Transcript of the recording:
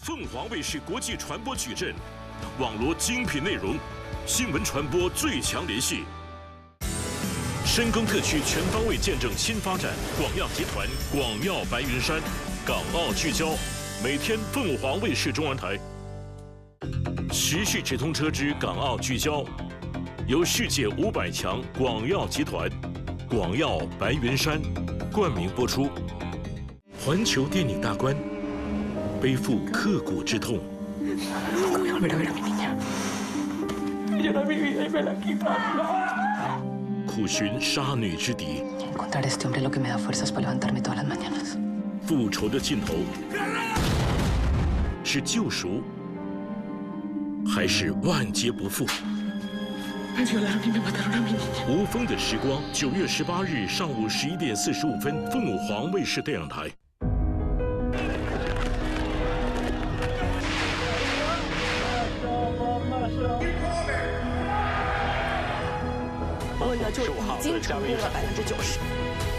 凤凰卫视国际传播矩阵，网罗精品内容，新闻传播最强联系。深耕特区全方位见证新发展，广药集团广药白云山，港澳聚焦，每天凤凰卫视中文台持续直通车之港澳聚焦，由世界500强广药集团广药白云山冠名播出。环球电影大观，背负刻骨之痛。苦寻杀女之敌。复仇的尽头是救赎，还是万劫不复？无风的时光，9月18日上午11点45分，凤凰卫视电视台。 就已经成功了90%。